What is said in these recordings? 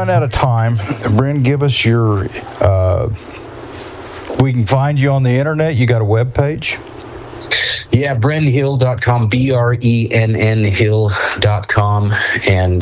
run out of time. Bryn, give us your... we can find you on the internet. You got a webpage? Yeah, BrennHill.com, BRENN Hill.com, and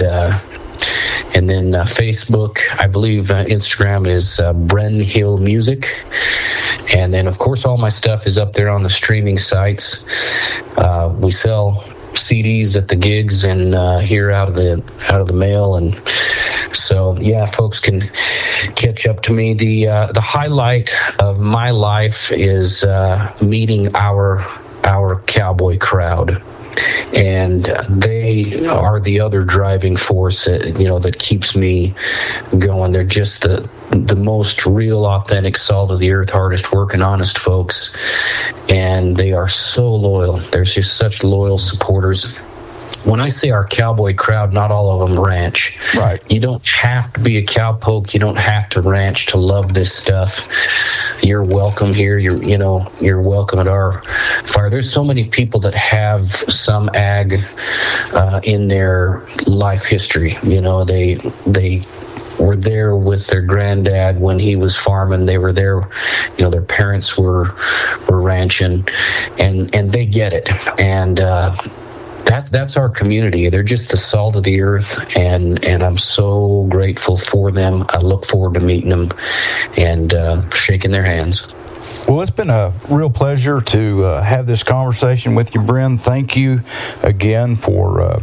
then Facebook. I believe Instagram is Bren Hill Music, and then of course all my stuff is up there on the streaming sites. We sell CDs at the gigs and here out of the mail, and so yeah, folks can catch up to me. The highlight of my life is meeting our cowboy crowd, and they are the other driving force that keeps me going. They're just the most real, authentic, salt of the earth, hardest working, honest folks, and they are so loyal. There's just such loyal supporters. When I say our cowboy crowd, not all of them ranch. Right. You don't have to be a cowpoke. You don't have to ranch to love this stuff. You're welcome here. You're welcome at our fire. There's so many people that have some ag in their life history. They were there with their granddad when he was farming. They were there, their parents were ranching, and they get it. And that's our community. They're just the salt of the earth, and I'm so grateful for them. I look forward to meeting them and shaking their hands. Well, it's been a real pleasure to have this conversation with you, Bryn. Thank you again for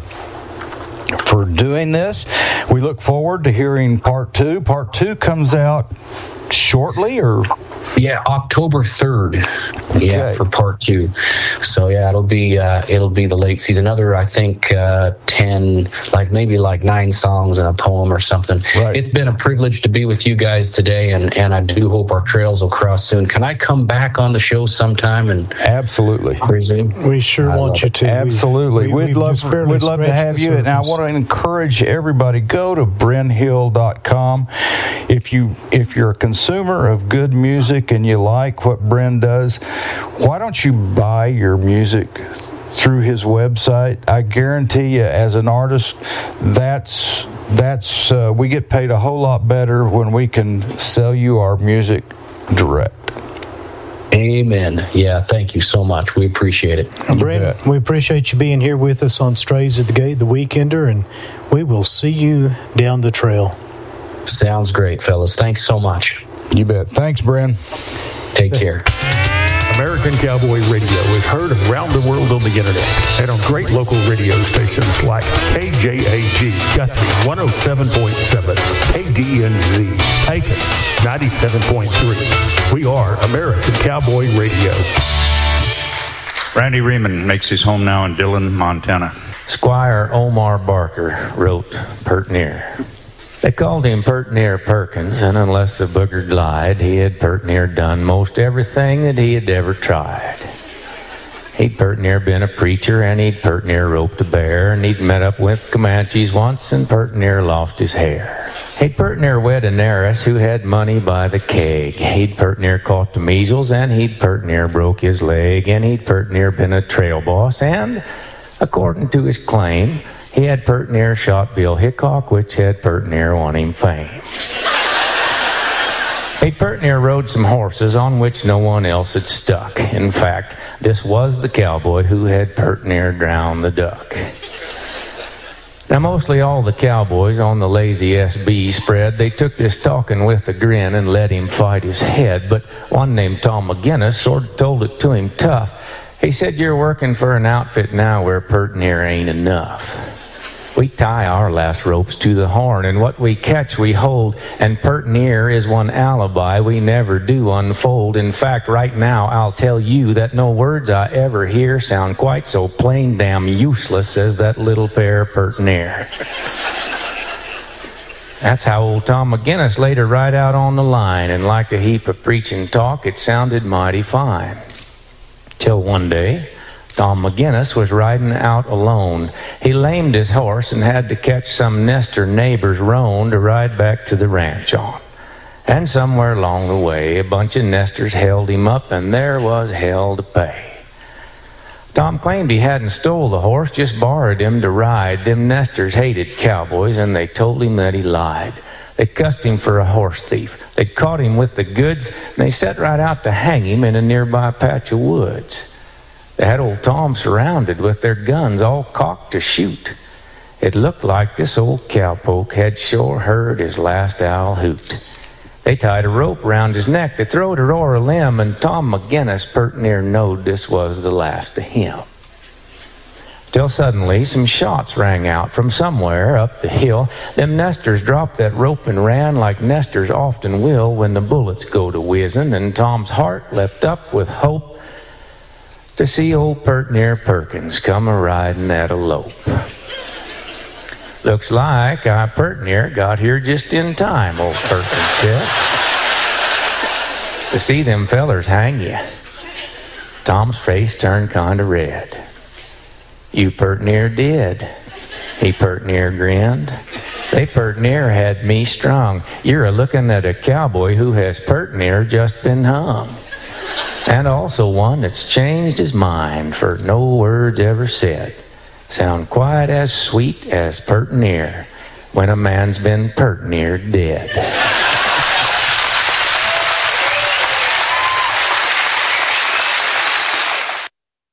doing this. We look forward to hearing part 2. Part 2 comes out shortly, or? Yeah, October 3rd. Okay. Yeah, for part 2. So yeah, it'll be the late season. Another, I think, 10, maybe 9 songs and a poem or something. Right. It's been a privilege to be with you guys today, and I do hope our trails will cross soon. Can I come back on the show sometime? And absolutely, resume? We sure want you to. Absolutely, we'd love to have you. And I want to encourage everybody, go to BrennHill.com. If you're a consumer of good music and you like what Bryn does, why don't you buy your music through his website? I guarantee you, as an artist, that's we get paid a whole lot better when we can sell you our music direct. Amen. Yeah, thank you so much. We appreciate it. Bryn, we appreciate you being here with us on Strays at the Gate, the Weekender, and we will see you down the trail. Sounds great, fellas. Thanks so much. You bet. Thanks, Bryn. Take care. American Cowboy Radio is heard around the world on the internet and on great local radio stations like KJAG, Guthrie 107.7, KDNZ, Pecos 97.3. We are American Cowboy Radio. Randy Riemann makes his home now in Dillon, Montana. Squire Omar Barker wrote Pert Near. They called him Pert Near Perkins, and unless the booger lied, he had pert near done most everything that he had ever tried. He'd pert near been a preacher, and he'd pert near roped a bear, and he'd met up with Comanches once, and pert near lost his hair. He'd pert near wed an heiress who had money by the keg. He'd pert near caught the measles, and he'd pert near broke his leg, and he'd pert near been a trail boss, and, according to his claim, he had pert near shot Bill Hickok, which had pert near won him fame. He pert near rode some horses on which no one else had stuck. In fact, this was the cowboy who had pert near drowned the duck. Now, mostly all the cowboys on the lazy SB spread, they took this talking with a grin and let him fight his head. But one named Tom McGinnis sort of told it to him tough. He said, "You're working for an outfit now where pert near ain't enough. We tie our last ropes to the horn, and what we catch we hold, and pert near is one alibi we never do unfold. In fact, right now I'll tell you that no words I ever hear sound quite so plain damn useless as that little pair pert near." That's how old Tom McGinnis laid her right out on the line, and like a heap of preaching talk, it sounded mighty fine. Till one day, Tom McGinnis was riding out alone. He lamed his horse and had to catch some nester neighbor's roan to ride back to the ranch on. And somewhere along the way, a bunch of nesters held him up, and there was hell to pay. Tom claimed he hadn't stole the horse, just borrowed him to ride. Them nesters hated cowboys, and they told him that he lied. They cussed him for a horse thief. They caught him with the goods, and they set right out to hang him in a nearby patch of woods. They had old Tom surrounded with their guns all cocked to shoot. It looked like this old cowpoke had sure heard his last owl hoot. They tied a rope round his neck, they throwed her o'er a limb, and Tom McGinnis pert near knowed this was the last of him. Till suddenly some shots rang out from somewhere up the hill. Them nesters dropped that rope and ran like nesters often will when the bullets go to whizzing, and Tom's heart leapt up with hope to see old pert near Perkins come a-riding at a lope. Looks like I pert near got here just in time, old Perkins said, to see them fellers hang you. Tom's face turned kind of red. You pert near did. He pert near grinned. They pert near had me strung. You're a-looking at a cowboy who has pert near just been hung. And also one that's changed his mind, for no words ever said sound quite as sweet as pert near when a man's been pert near dead.